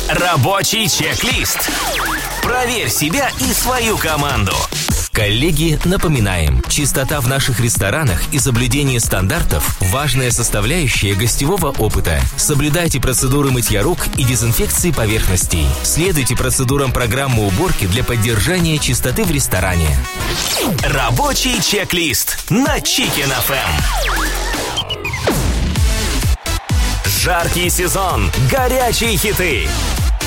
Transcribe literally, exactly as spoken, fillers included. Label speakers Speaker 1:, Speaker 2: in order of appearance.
Speaker 1: Рабочий чек-лист. Проверь себя и свою команду. Коллеги, напоминаем, чистота в наших ресторанах и соблюдение стандартов – важная составляющая гостевого опыта. Соблюдайте процедуры мытья рук и дезинфекции поверхностей. Следуйте процедурам программы уборки для поддержания чистоты в ресторане. Рабочий чек-лист на Chicken эф эм. Жаркий сезон, горячие хиты.